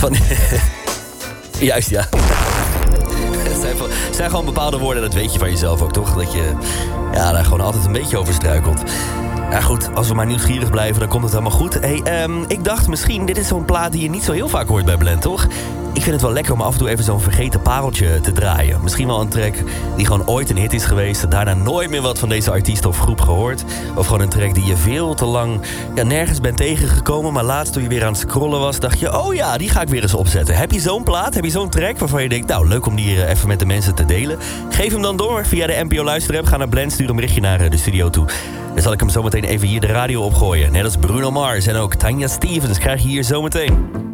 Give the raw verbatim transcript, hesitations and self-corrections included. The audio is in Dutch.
Van, juist, ja. Het zijn, zijn gewoon bepaalde woorden, dat weet je van jezelf ook, toch? Dat je ja, daar gewoon altijd een beetje over struikelt. Ja goed, als we maar nieuwsgierig blijven, dan komt het helemaal goed. Hey, um, ik dacht misschien, dit is zo'n plaat die je niet zo heel vaak hoort bij Blend, toch? Ik vind het wel lekker om af en toe even zo'n vergeten pareltje te draaien. Misschien wel een track die gewoon ooit een hit is geweest, daarna nooit meer wat van deze artiest of groep gehoord. Of gewoon een track die je veel te lang ja, nergens bent tegengekomen, maar laatst toen je weer aan het scrollen was, dacht je, oh ja, die ga ik weer eens opzetten. Heb je zo'n plaat, heb je zo'n track waarvan je denkt, nou, leuk om die even met de mensen te delen? Geef hem dan door via de N P O Luisterapp. Ga naar Blend, stuur een berichtje naar de studio toe. Dan zal ik hem zometeen even hier de radio opgooien. Net als Bruno Mars en ook Tanya Stevens krijg je hier zometeen.